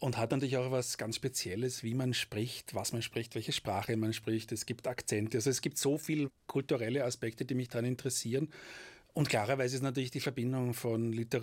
Und hat natürlich auch was ganz Spezielles, wie man spricht, was man spricht, welche Sprache man spricht. Es gibt Akzente. Also es gibt so viele kulturelle Aspekte, die mich daran interessieren. Und klarerweise ist natürlich die Verbindung von Literatur